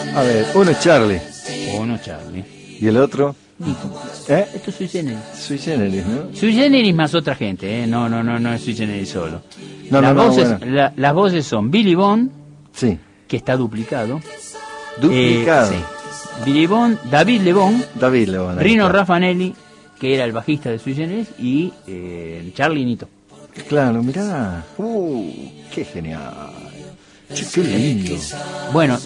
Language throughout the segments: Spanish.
A ver, uno es Charlie. Uno Charlie. ¿Y el otro? Nico. ¿Eh? Esto es Sui Generis. Sui Generis, ¿no? Sui Generis más otra gente, ¿eh? No es Sui Generis solo. No, las, no, voces, bueno. las voces son Billy Bond, Sí. que está duplicado. Duplicado. Sí. Billy Bond, David Lebón, David Lebón. ahí Rino está. Raffanelli, que era el bajista de Sui Generis, y Charlie Nito. Claro, mirá. Qué genial. Che, qué lindo. Bueno,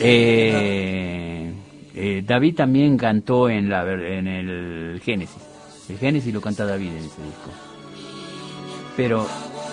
David también cantó en el Génesis. El Génesis lo canta David en ese disco. Pero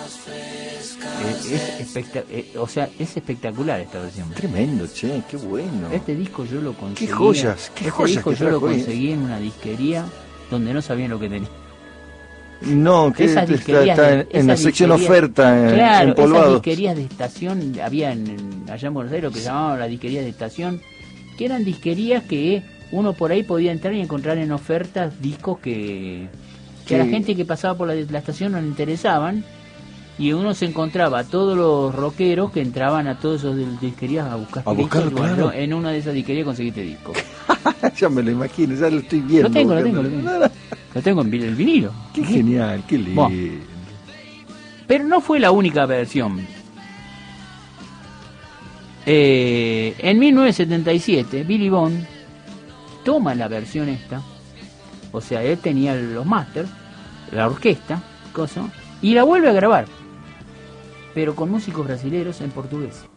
es espectacular esta versión. Tremendo, che, qué bueno. Este disco yo lo conseguí. Qué joyas, qué joyas disco que yo lo trajo ahí. conseguí en una disquería donde no sabían lo que tenía. No, que Esas está disquerías en esas la sección disquerías- oferta, claro, esas empolvado. disquerías de estación había allá en Buenos Aires lo que llamaban las disquerías de estación, que eran disquerías que uno por ahí podía entrar y encontrar en ofertas discos que a la gente que pasaba por la estación no le interesaban, y uno se encontraba a todos los rockeros que entraban a todos esos disquerías a buscar A buscar, discos. Bueno, claro. yo en una de esas disquerías conseguiste disco. Ya me lo imagino, ya lo estoy viendo. Lo tengo. buscando. Lo tengo en el vinilo. Qué genial, qué lindo. Bueno. Pero no fue la única versión. En 1977, Billy Bond toma la versión esta, o sea, él tenía los masters, la orquesta, cosa, y la vuelve a grabar, pero con músicos brasileños en portugués.